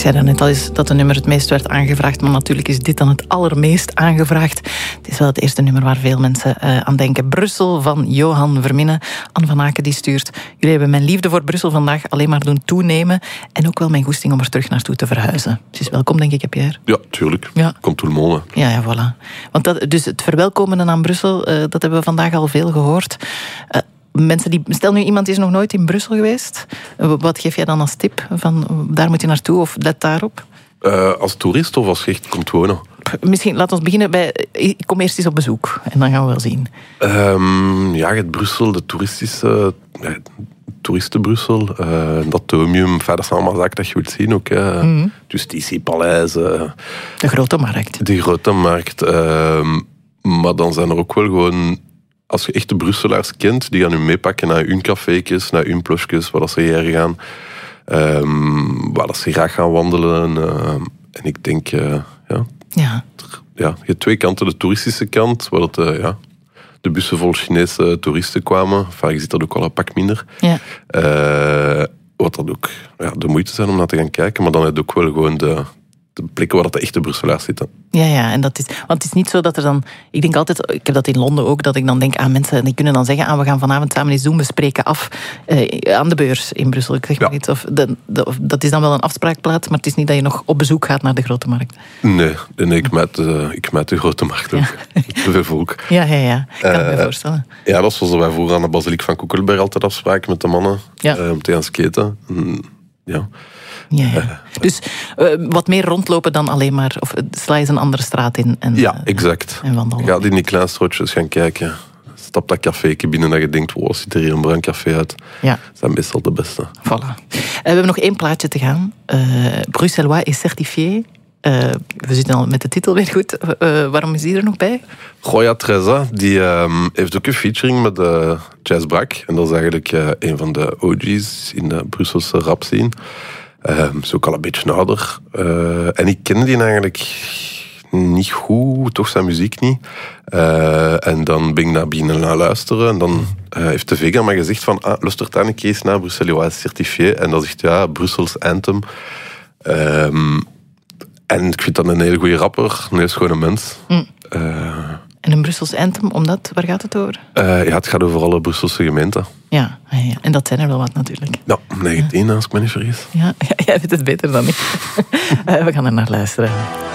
zei daarnet al eens dat het nummer het meest werd aangevraagd, maar natuurlijk is dit dan het allermeest aangevraagd. Het is wel het eerste nummer waar veel mensen aan denken. Brussel van Johan Verminnen. Anne van Aken die stuurt: jullie hebben mijn liefde voor Brussel vandaag alleen maar doen toenemen en ook wel mijn goesting om er terug naartoe te verhuizen. Het is welkom, denk ik, Pierre. Ja, tuurlijk. Ja. Komt tout le monde. Ja, voilà. Want dus het verwelkomen aan Brussel, dat hebben we vandaag al veel gehoord. Stel nu, iemand is nog nooit in Brussel geweest. Wat geef jij dan als tip? Van, daar moet je naartoe of let daarop? Als toerist of als je echt komt wonen? Misschien, laten we beginnen bij... Ik kom eerst eens op bezoek en dan gaan we wel zien. Ja, het Brussel, de toeristische... Toeristenbrussel, dat Atomium, verder zijn allemaal zaken dat je wilt zien ook. Justitie-paleis. De Grote Markt. De Grote Markt. Maar dan zijn er ook wel gewoon... Als je echt de Brusselaars kent, die gaan je meepakken naar hun café's, naar hun plosjes, waar ze hier gaan. Waar ze graag gaan wandelen. En ik denk, je hebt twee kanten. De toeristische kant, waar de bussen vol Chinese toeristen kwamen. Vaak zit dat ook al een pak minder. Ja. Wat dat ook de moeite zijn om naar te gaan kijken. Maar dan heb je ook wel gewoon de plekken waar de echte Brusselaars zitten. Ja, en dat is... Want het is niet zo dat er dan... Ik denk altijd, ik heb dat in Londen ook, dat ik dan denk aan mensen, die kunnen dan zeggen, we gaan vanavond samen eens Zoom bespreken af aan de beurs in Brussel. Ik zeg maar iets. Of dat is dan wel een afspraakplaats, maar het is niet dat je nog op bezoek gaat naar de Grote Markt. Nee, ik meet de Grote Markt ook. Te veel volk. Ja. Ik kan het me voorstellen. Ja, dat is zoals wij vroeger aan de Basiliek van Koekelberg altijd afspraken met de mannen. Om te gaan skaten. Ja. Dus wat meer rondlopen dan alleen maar... Of sla je een andere straat in exact. En wandelen. Ga in die kleine strootjes gaan kijken. Stap dat caféetje binnen dat je denkt, ziet er hier een bruin café uit. Ja. Dat zijn meestal de beste. Voilà. We hebben nog 1 plaatje te gaan. Bruxellois et certifié. We zitten al met de titel weer goed. Waarom is die er nog bij? Goya Treza, die heeft ook een featuring met Jazz Brak. En dat is eigenlijk een van de OG's in de Brusselse rap scene. Is ook al een beetje ouder. En ik kende die eigenlijk niet goed, toch zijn muziek niet. En dan ben ik naar binnen luisteren. En dan heeft de Vega mij gezegd van, luister daar een keer eens naar Bruxellois Certifié. En dan zegt Brussels Anthem. En ik vind dat een hele goede rapper, een hele schone mens. En een Brussels Anthem, waar gaat het over? Het gaat over alle Brusselse gemeenten. Ja, en dat zijn er wel wat natuurlijk. Ja, 19 als ik me niet vergis. Ja, jij weet het beter dan ik. We gaan er naar luisteren.